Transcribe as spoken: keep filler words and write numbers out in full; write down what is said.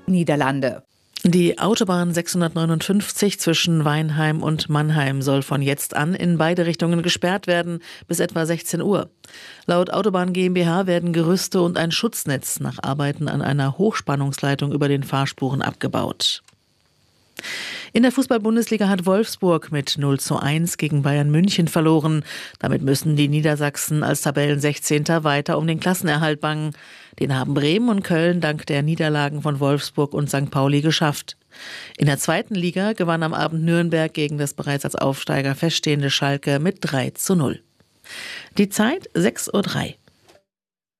Niederlande. Die Autobahn sechshundertneunundfünfzig zwischen Weinheim und Mannheim soll von jetzt an in beide Richtungen gesperrt werden, bis etwa sechzehn Uhr. Laut Autobahn GmbH werden Gerüste und ein Schutznetz nach Arbeiten an einer Hochspannungsleitung über den Fahrspuren abgebaut. In der Fußball-Bundesliga hat Wolfsburg mit null zu eins gegen Bayern München verloren. Damit müssen die Niedersachsen als Tabellensechzehnter weiter um den Klassenerhalt bangen. Den haben Bremen und Köln dank der Niederlagen von Wolfsburg und Sankt Pauli geschafft. In der zweiten Liga gewann am Abend Nürnberg gegen das bereits als Aufsteiger feststehende Schalke mit drei zu null. Die Zeit sechs Uhr drei.